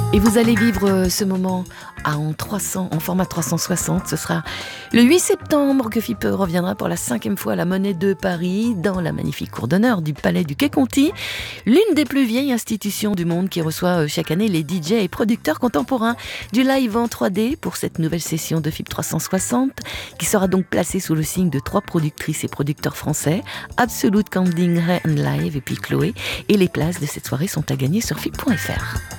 Et vous allez vivre ce moment en format 360. Ce sera le 8 septembre que FIP reviendra pour la 5e fois à la Monnaie de Paris, dans la magnifique cour d'honneur du Palais du Quai Conti, l'une des plus vieilles institutions du monde qui reçoit chaque année les DJ et producteurs contemporains. Du live en 3D pour cette nouvelle session de FIP 360, qui sera donc placée sous le signe de 3 productrices et producteurs français, Absolute Canding, Ray and Live et puis Chloé. Et les places de cette soirée sont à gagner sur FIP.fr.